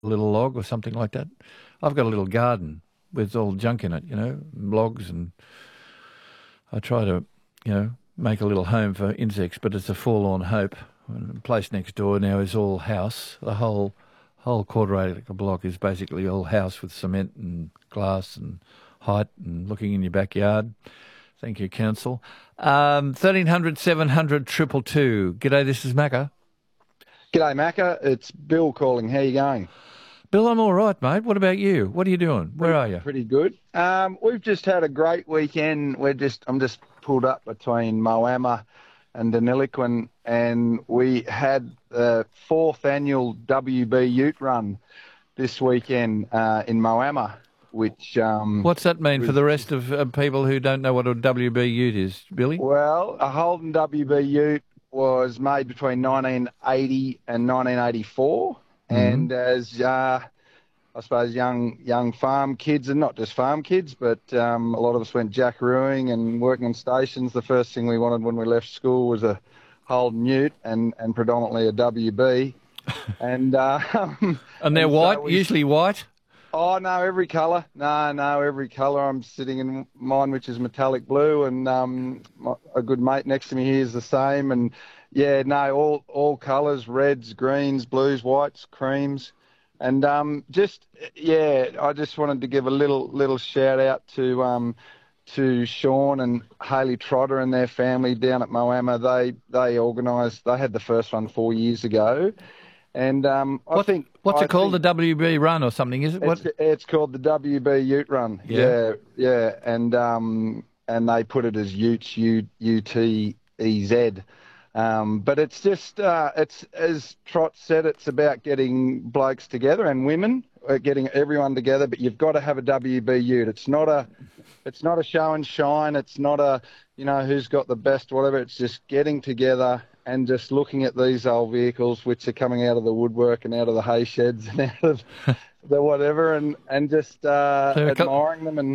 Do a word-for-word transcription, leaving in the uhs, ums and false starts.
little log or something like that. I've got a little garden with all junk in it, you know, logs, and I try to, you know, make a little home for insects, but it's a forlorn hope. And the place next door now is all house. The whole whole quarter acre block is basically all house with cement and glass and height and looking in your backyard. Thank you, council. Um, thirteen hundred, seven hundred, triple two. G'day, this is Macca. G'day, Macca. It's Bill calling. How you going? Bill, I'm all right, mate. What about you? What are you doing? Where are you? Pretty good. Um, we've just had a great weekend. We're just I'm just pulled up between Moama and Deniliquin, and we had the fourth annual W B Ute Run this weekend uh, in Moama, which... Um, What's that mean was, for the rest of uh, people who don't know what a W B Ute is, Billy? Well, a Holden W B Ute was made between nineteen eighty and nineteen eighty-four, mm-hmm. and as... Uh, I suppose young young farm kids, and not just farm kids, but um, a lot of us went jackarooing and working on stations. The first thing we wanted when we left school was a Holden Ute and, and predominantly a W B. and uh, and they're and white, so we, usually white? Oh, no, every colour. No, no, every colour. I'm sitting in mine, which is metallic blue, and um, my, a good mate next to me here is the same. And, yeah, no, all, all colours, reds, greens, blues, whites, creams. And um, just, yeah, I just wanted to give a little little shout out to um, to Sean and Hayley Trotter and their family down at Moama. They they organised, they had the first one four years ago. And um, I what, think... What's I it called, think the W B Run or something, is it? What? It's, it's called the W B Ute Run. Yeah, yeah. yeah. And um, and they put it as Utes, U T E Z. Um, but it's just, uh, it's as Trot said, it's about getting blokes together and women, uh, getting everyone together. But you've got to have a W B Ute. It's not a, it's not a show and shine. It's not a, you know, who's got the best, whatever. It's just getting together and just looking at these old vehicles, which are coming out of the woodwork and out of the hay sheds and out of the whatever, and and just uh, admiring them and